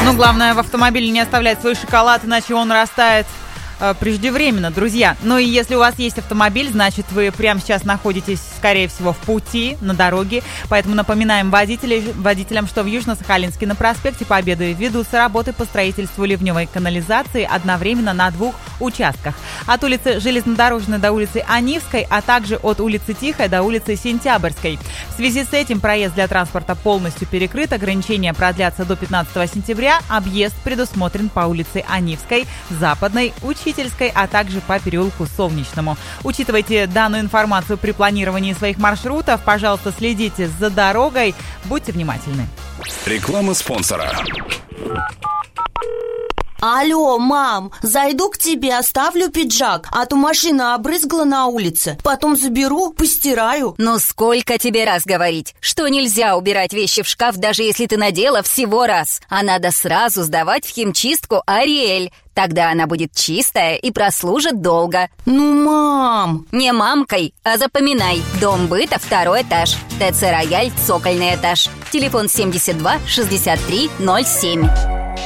Но главное в автомобиле не оставлять свой шоколад, иначе он растает преждевременно, друзья. Ну и если у вас есть автомобиль, значит вы прямо сейчас находитесь, скорее всего, в пути, на дороге. Поэтому напоминаем водителям, что в Южно-Сахалинске на проспекте Победы ведутся работы по строительству ливневой канализации одновременно на 2 участках. От улицы Железнодорожной до улицы Анивской, а также от улицы Тихой до улицы Сентябрьской. В связи с этим проезд для транспорта полностью перекрыт. Ограничения продлятся до 15 сентября. Объезд предусмотрен по улице Анивской, Западной, Учительской, а также по переулку Солнечному. Учитывайте данную информацию при планировании своих маршрутов. Пожалуйста, следите за дорогой. Будьте внимательны. Реклама спонсора. Алло, мам, зайду к тебе, оставлю пиджак, а то машина обрызгала на улице. Потом заберу, постираю. Ну сколько тебе раз говорить, что нельзя убирать вещи в шкаф, даже если ты надела всего раз. А надо сразу сдавать в химчистку Ариэль. Тогда она будет чистая и прослужит долго. Ну, мам! Не мамкой, а запоминай. Дом быта, 2 этаж. ТЦ «Рояль», цокольный этаж. Телефон 72 63 07.